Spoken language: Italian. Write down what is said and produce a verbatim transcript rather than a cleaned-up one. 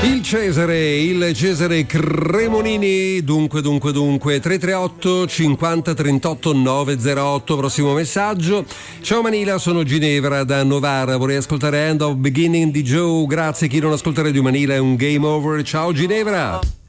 Il Cesare, il Cesare Cremonini, dunque, dunque, dunque, tre tre otto cinquanta trentotto novecentotto, prossimo messaggio. Ciao Manila, sono Ginevra da Novara, vorrei ascoltare End of Beginning di Joe, grazie. Chi non ascolta Radio Manila è un game over. Ciao Ginevra.